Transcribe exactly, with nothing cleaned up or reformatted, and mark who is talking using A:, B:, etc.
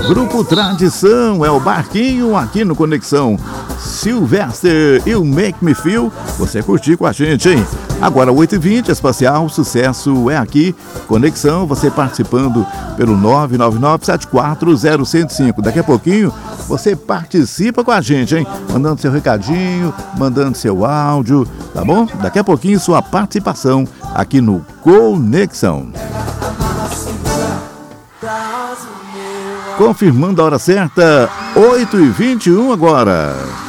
A: Grupo Tradição é o barquinho aqui no Conexão. Sylvester e o Make Me Feel, você curtir com a gente, hein? Agora, oito e vinte, Espacial, sucesso é aqui. Conexão, você participando pelo nove nove nove sete quatro zero zero cinco. Daqui a pouquinho, você participa com a gente, hein? Mandando seu recadinho, mandando seu áudio, tá bom? Daqui a pouquinho, sua participação aqui no Conexão. Confirmando a hora certa, oito e vinte e um agora.